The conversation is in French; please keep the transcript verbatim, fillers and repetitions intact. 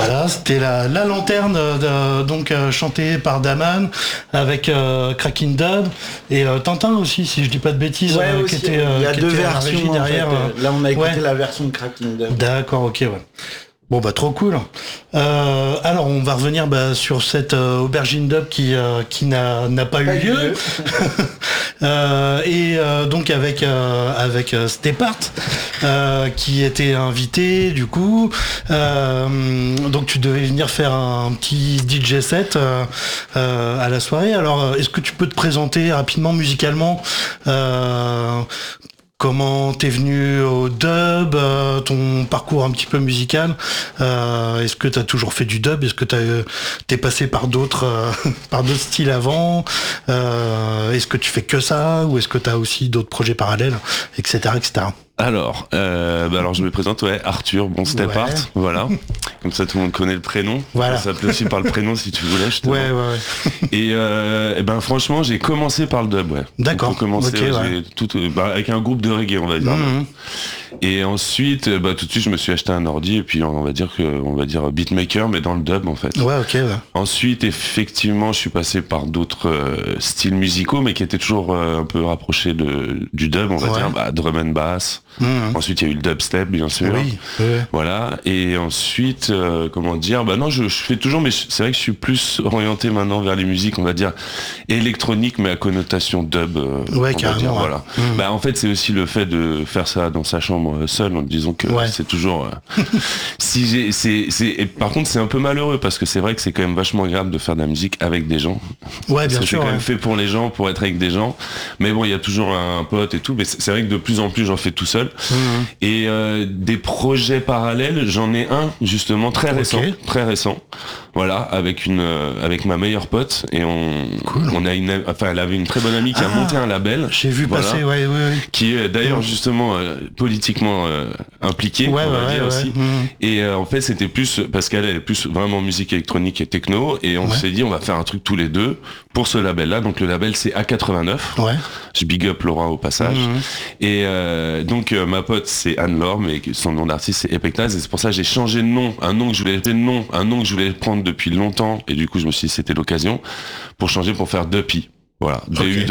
Voilà, c'était la, la lanterne, de, donc euh, chantée par Daman avec euh, Cracking Dub et euh, Tintin aussi, si je dis pas de bêtises, ouais, euh, aussi, qui était euh, il y a qui deux était à la régie versions derrière. en fait. Là, on a écouté ouais. la version de Cracking Dub. D'accord, ok, ouais. Bon bah trop cool. Euh, alors on va revenir bah, sur cette euh, aubergine dub qui euh, qui n'a n'a pas, pas eu lieu. lieu. euh, et euh, donc avec euh, avec euh, Stepart euh, qui était invité du coup. Euh, donc tu devais venir faire un petit D J set euh, euh, à la soirée. Alors est-ce que tu peux te présenter rapidement musicalement? euh, Comment t'es venu au dub, euh, ton parcours un petit peu musical, euh, est-ce que t'as toujours fait du dub, est-ce que t'as, t'es passé par d'autres euh, par d'autres styles avant, euh, est-ce que tu fais que ça, ou est-ce que t'as aussi d'autres projets parallèles, et cetera, et cetera. Alors, euh, bah alors je me présente, ouais, Arthur, bon Step Art, ouais. Voilà. Comme ça tout le monde connaît le prénom. Voilà. Ça s'appelle aussi par le prénom si tu voulais. Je te ouais, ouais, ouais. Et, euh, et ben franchement, j'ai commencé par le dub, ouais. D'accord. Pour commencer, okay, ouais, ouais. j'ai tout, bah, avec un groupe de reggae, on va dire. Mmh. Et ensuite, bah tout de suite, je me suis acheté un ordi et puis on va dire que, on va dire beatmaker, mais dans le dub en fait. Ouais, ok. Ouais. Ensuite, effectivement, je suis passé par d'autres euh, styles musicaux, mais qui étaient toujours euh, un peu rapprochés de du dub, on va ouais. dire, bah, drum and bass. Mmh. Ensuite, il y a eu le dubstep, bien sûr. Oui. oui. Voilà. Et ensuite, euh, comment dire, bah non, je, je fais toujours, mais c'est vrai que je suis plus orienté maintenant vers les musiques, on va dire électroniques, mais à connotation dub. Euh, ouais, carrément. Dire, ouais. Voilà. Mmh. Bah en fait, c'est aussi le fait de faire ça dans sa chambre seul, en disant que ouais. c'est toujours. Euh, si j'ai, c'est, c'est. Et par contre, c'est un peu malheureux parce que c'est vrai que c'est quand même vachement agréable de faire de la musique avec des gens. Ouais, bien sûr. C'est quand ouais. même fait pour les gens, pour être avec des gens. Mais bon, il y a toujours un pote et tout. Mais c'est vrai que de plus en plus, j'en fais tout seul. Mmh. Et euh, des projets parallèles, j'en ai un justement très récent, okay. très récent. Voilà, avec une, euh, avec ma meilleure pote et on, cool. on a une, enfin, elle avait une très bonne amie qui ah, a monté un label. J'ai vu voilà, passer, ouais, ouais, ouais. Qui est d'ailleurs mmh. justement euh, politiquement euh, impliqué, ouais, on va ouais, dire ouais, aussi. Ouais. Mmh. Et euh, en fait, c'était plus parce qu'elle est plus vraiment musique électronique et techno, et on ouais. s'est dit on va faire un truc tous les deux pour ce label-là. Donc le label c'est A quatre-vingt-neuf. Ouais. Je big up Laura au passage. Mmh. Et euh, donc euh, ma pote c'est Anne-Laure, mais son nom d'artiste c'est Epectaz, et c'est pour ça que j'ai changé de nom, un nom que je voulais de nom, un nom que je voulais prendre depuis longtemps, et du coup je me suis dit c'était l'occasion pour changer, pour faire Duppy. Voilà, okay.